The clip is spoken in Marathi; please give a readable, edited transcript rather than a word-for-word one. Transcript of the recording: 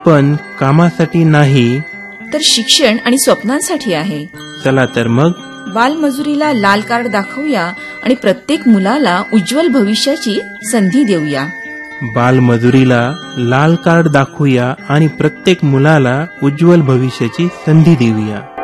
पण कामासाठी नाही, तर शिक्षण आणि स्वप्नांसाठी आहे. चला तर मग बालमजुरीला लाल कार्ड दाखवूया आणि प्रत्येक मुलाला उज्ज्वल भविष्याची संधी देऊया. बालमजुरीला लाल कार्ड दाखवूया आणि प्रत्येक मुलाला उज्ज्वल भविष्याची संधी देऊया.